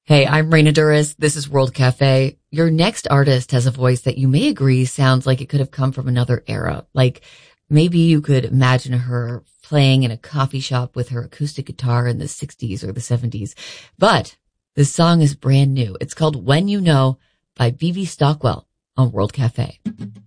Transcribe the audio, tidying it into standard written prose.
Hey, I'm Raina Duras. This is World Cafe. Your next artist has a voice that you may agree sounds like it could have come from another era. Like maybe you could imagine her playing in a coffee shop with her acoustic guitar in the 60s or the 70s. But this song is brand new. It's called When You Know by BB Stockwell on World Cafe.